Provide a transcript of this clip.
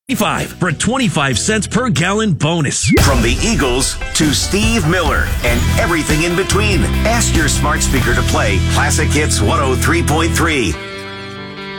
for a 25 cents per gallon bonus. From the Eagles to Steve Miller and everything in between. Ask your smart speaker to play Classic Hits 103.3.